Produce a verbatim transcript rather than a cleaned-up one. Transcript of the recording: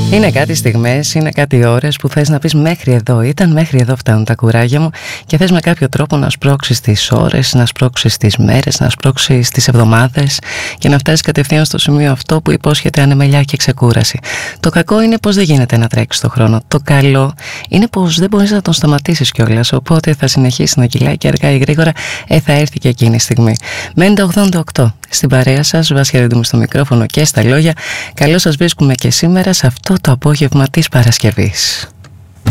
Είναι κάτι στιγμές, είναι κάτι ώρες που θες να πεις μέχρι εδώ ήταν, μέχρι εδώ φτάνουν τα κουράγια μου και θες με κάποιο τρόπο να σπρώξεις τις ώρες, να σπρώξεις τις μέρες, να σπρώξεις τις εβδομάδες και να φτάσεις κατευθείαν στο σημείο αυτό που υπόσχεται ανεμελιά και ξεκούραση. Το κακό είναι πως δεν γίνεται να τρέξεις το χρόνο. Το καλό είναι πως δεν μπορείς να τον σταματήσεις κιόλας, οπότε θα συνεχίσει να κυλάει και αργά ή γρήγορα ε, θα έρθει και εκείνη η στιγμή. Μέντα ογδόντα οκτώ. Στην παρέα σας, Βάσια Ρέντουμου στο μικρόφωνο και στα λόγια. Καλώς σας βρίσκουμε και σήμερα σε αυτό το απόγευμα της Παρασκευής.